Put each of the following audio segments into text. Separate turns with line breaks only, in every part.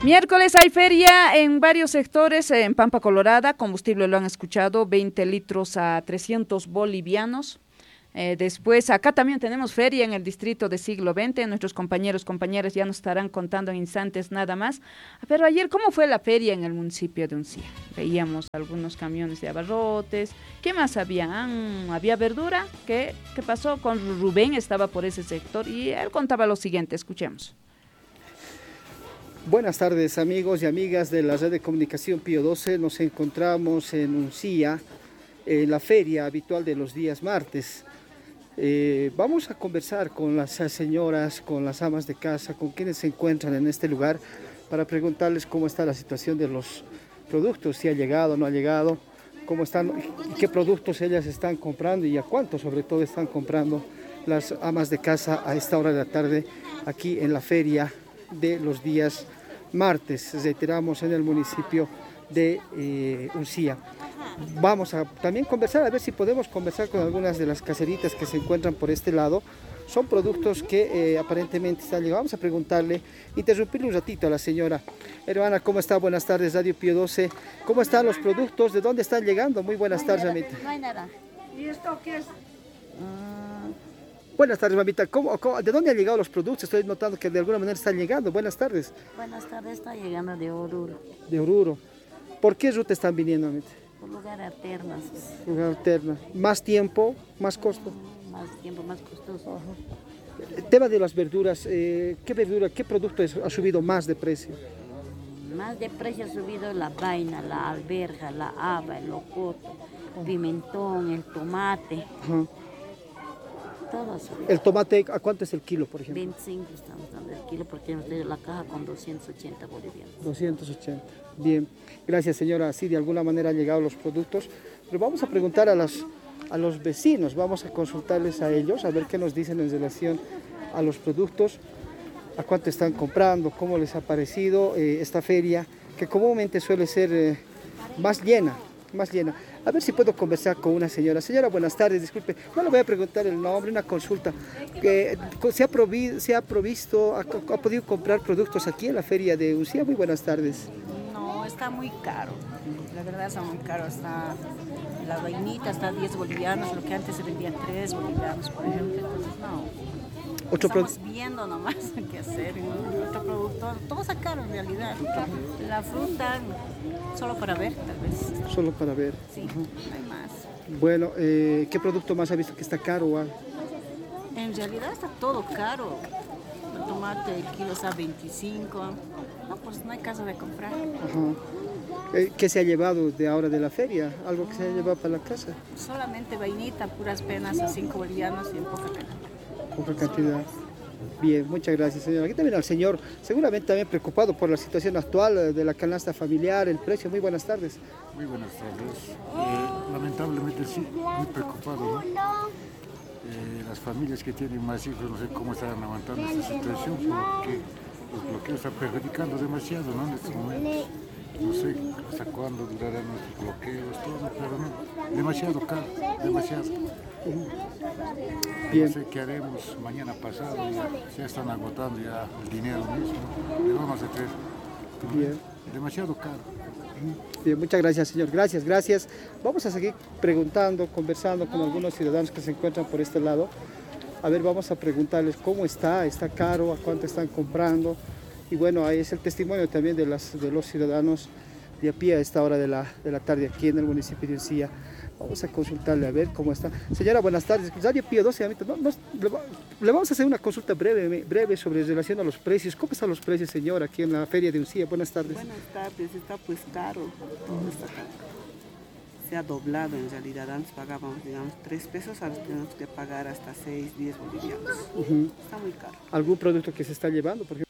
Miércoles hay feria en varios sectores en Pampa Colorada. Combustible, lo han escuchado, 20 litros a 300 bolivianos. Después, acá también tenemos feria en el distrito de Siglo XX. Nuestros compañeras ya nos estarán contando en instantes nada más. Pero ayer, ¿cómo fue la feria en el municipio de Uncía? Veíamos algunos camiones de abarrotes. ¿Qué más había? Había verdura. ¿Qué pasó? Con Rubén estaba por ese sector y él contaba lo siguiente. Escuchemos.
Buenas tardes, amigos y amigas de la red de comunicación Pío 12. Nos encontramos en Uncía, en la feria habitual de los días martes. Vamos a conversar con las señoras, con las amas de casa, con quienes se encuentran en este lugar, para preguntarles cómo está la situación de los productos, si ha llegado o no ha llegado, cómo están, qué productos ellas están comprando y a cuánto sobre todo están comprando las amas de casa a esta hora de la tarde aquí en la feria de los días martes. Reiteramos, en el municipio de Uncía. Vamos a también conversar, a ver si podemos conversar con algunas de las caseritas que se encuentran por este lado. Son productos que aparentemente están llegando. Vamos a preguntarle, interrumpirle un ratito a la señora. Hermana, ¿cómo está? Buenas tardes, Radio Pío 12. ¿Cómo están los productos? ¿De dónde están llegando? Muy buenas tardes, mamita.
No hay nada.
¿Y esto qué es?
Buenas tardes, mamita. ¿De dónde han llegado los productos? Estoy notando que de alguna manera están llegando. Buenas tardes.
Buenas tardes, está llegando de Oruro.
De Oruro. ¿Por qué ruta están viniendo, mamita?
Por lugar alternas.
Lugar alterna. ¿Más tiempo? ¿Más costo?
Más tiempo, más costoso.
Ajá. El tema de las verduras, ¿qué producto ha subido más de precio?
Más de precio ha subido la vaina, la alberja, la haba, el locoto, pimentón, el tomate.
Ajá.
Todo ha subido.
¿El tomate a cuánto es el kilo, por ejemplo?
25 estamos dando el kilo porque hemos tenido la caja con 280 bolivianos.
280. Bien. Gracias, señora. Sí, de alguna manera han llegado los productos. Pero vamos a preguntar a los vecinos, vamos a consultarles a ellos, a ver qué nos dicen en relación a los productos, a cuánto están comprando, cómo les ha parecido esta feria, que comúnmente suele ser más llena. A ver si puedo conversar con una señora. Señora, buenas tardes, disculpe, no le voy a preguntar el nombre, una consulta. ¿Se ha podido comprar productos aquí en la feria de Uncía? Muy buenas tardes.
No, está muy caro. La verdad está muy caro. La vainita está a 10 bolivianos, lo que antes se vendía 3 bolivianos, por ejemplo. Entonces, no. Estamos viendo nomás qué hacer. Otro producto, todo está caro en realidad. La fruta, solo para ver, tal vez.
Solo para ver.
Sí, no hay más.
Bueno, ¿qué producto más ha visto que está caro?
En realidad está todo caro. El tomate, el kilo está a 25. No, pues no hay caso de comprar.
Ajá. ¿Qué se ha llevado de ahora de la feria? ¿Algo que se haya llevado para la casa?
Solamente vainita, puras penas a 5 bolivianos y en poca cantidad.
Poca cantidad. Bien, muchas gracias, señora. Aquí también al señor, seguramente también preocupado por la situación actual de la canasta familiar, el precio. Muy buenas tardes.
Muy buenas tardes. Lamentablemente sí, muy preocupado, ¿no? Las familias que tienen más hijos no sé cómo estarán aguantando esta situación porque los bloqueos están perjudicando demasiado, ¿no? En estos momentos. No sé hasta cuándo durarán nuestros bloqueos, todo, pero no, demasiado caro, demasiado.
Bien.
No sé qué haremos mañana pasado, ya están agotando ya el dinero mismo, le vamos a hacer.
Bien.
Demasiado caro.
Bien, muchas gracias, señor. Gracias. Vamos a seguir preguntando, conversando con algunos ciudadanos que se encuentran por este lado. A ver, vamos a preguntarles cómo está caro, a cuánto están comprando. Y bueno, ahí es el testimonio también de los ciudadanos de a pie a esta hora de la tarde aquí en el municipio de Uncía. Vamos a consultarle a ver cómo está. Señora, buenas tardes. Radio Pío 12, le vamos a hacer una consulta breve sobre relación a los precios. ¿Cómo están los precios, señora, aquí en la feria de Uncía? Buenas tardes.
Buenas tardes, está pues caro. Todo está caro. Se ha doblado en realidad. Antes pagábamos, digamos, 3 pesos, ahora tenemos que pagar hasta 6, 10 bolivianos. Está muy caro.
¿Algún producto que se está llevando, por ejemplo?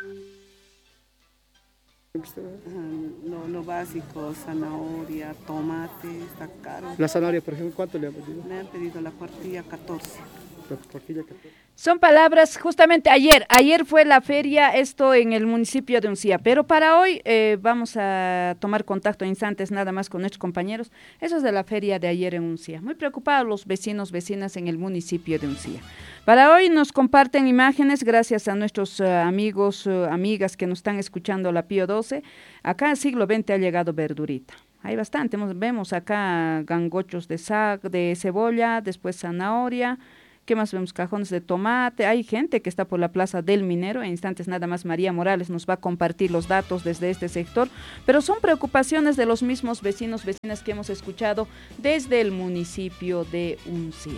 Lo básico, zanahoria, tomate, está caro.
La zanahoria, por ejemplo, ¿cuánto le han pedido?
Le han pedido la cuartilla 14.
Son palabras, justamente ayer fue la feria, esto en el municipio de Uncía, pero para hoy vamos a tomar contacto en instantes nada más con nuestros compañeros. Eso es de la feria de ayer en Uncía. Muy preocupados los vecinas en el municipio de Uncía. Para hoy nos comparten imágenes gracias a nuestros amigos, amigas que nos están escuchando la Pío 12. Acá en siglo XX ha llegado verdurita. Hay bastante, vemos acá gangochos de cebolla, después zanahoria. ¿Qué más vemos? Cajones de tomate. Hay gente que está por la Plaza del Minero. En instantes nada más María Morales nos va a compartir los datos desde este sector. Pero son preocupaciones de los mismos vecinas que hemos escuchado desde el municipio de Uncía.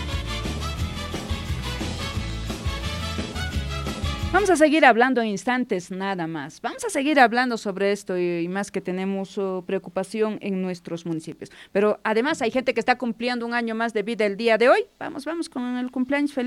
Vamos a seguir hablando en instantes nada más. Vamos a seguir hablando sobre esto y más que tenemos preocupación en nuestros municipios. Pero además hay gente que está cumpliendo un año más de vida el día de hoy. Vamos con el cumpleaños feliz.